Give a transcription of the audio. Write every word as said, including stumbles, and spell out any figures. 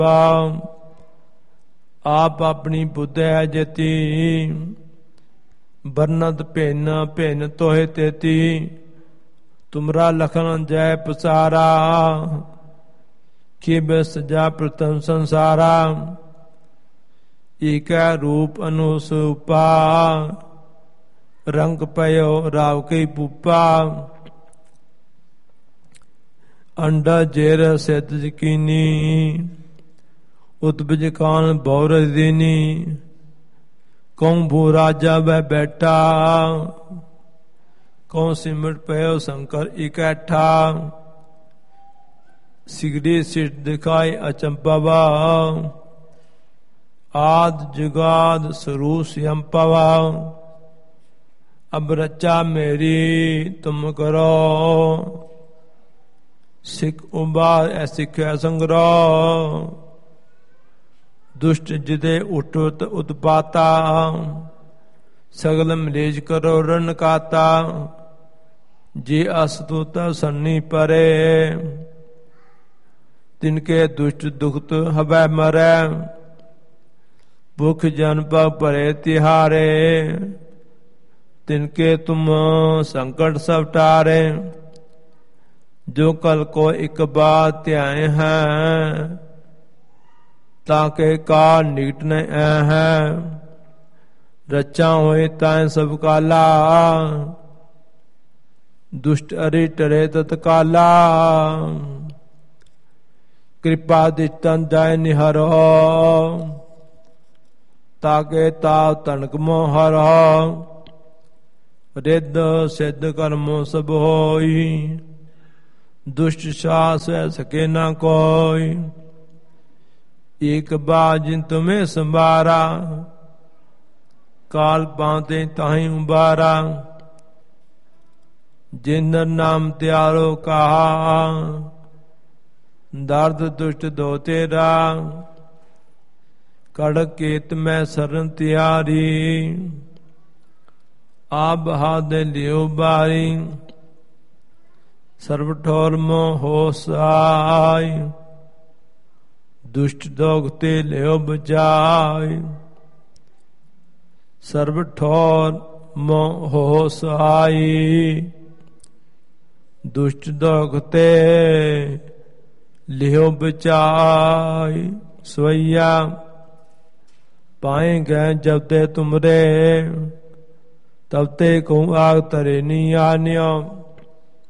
आप अपनी बुद्ध है जेती, बरनत भिन्न भिन्न तोहे तेती। तुमरा लखन जय पसारा, किब सजा प्रथम संसारा। एक रूप अनुसूपा, रंग पयो राव के पुपा। अंडा जेर सिद्ध यकीनी, उत्पज कान बौर दीनी। कौन भू राजा वह बैठा, कौन सिमट पयो शंकर इकट्ठा। सिगड़ी सिट दिखाई अचंपवा, आद जुगाद स्वरूप यंपवा। अब रचा मेरी तुम करो, सिख उबार ऐसिख्या संग्रह। दुष्ट जिदे उठुत उत्पाता, सगल मलेज करो रण काता। जे असतुत सन्नी परे, तिनके दुष्ट दुखत हवै मरै। भुख जन पग भरे तिहारे, तिनके तुम संकट सब टारे। जो कल को एक बार त्याए हैं, ताके का निकट न है। रचा होए ताए सब काला, दुष्ट अरि टरे तत्काला। कृपा दिष्टन जाय निहरो, ताके ताव तनक मोहर। रिद्ध सिद्ध कर्मो सब होई, दुष्ट सास सके न कोई। एक बाजिन तुम्हें संबारा, काल पाते ताही उबारा। जिंदर नाम त्यारो कहा, दर्द दुष्ट दो तेरा। कड़क केत में शरण त्यारी, आप हाथ लियो बारी। सर्व ठोर मोह हो साई, दुष्ट दोगते लियो बचाई। सर्व ठोर मोह हो साई, दुष्ट दोगते लियो बचाई। सोइया पाए गए जब ते तुमरे, तब ते को आग तरे नी आन्यो।